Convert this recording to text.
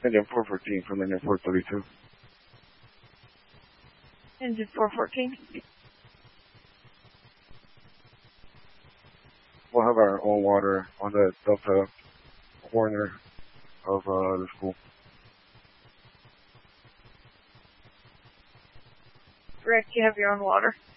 Engine 414 from engine 432. Engine 414. We'll have our own water on the Delta corner of the school. Correct, you have your own water.